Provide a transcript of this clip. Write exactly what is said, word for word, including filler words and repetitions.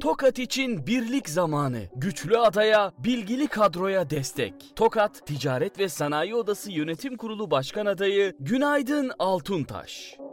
Tokat için birlik zamanı. Güçlü adaya, bilgili kadroya destek. Tokat Ticaret ve Sanayi Odası Yönetim Kurulu Başkan Adayı Günaydın Altuntaş.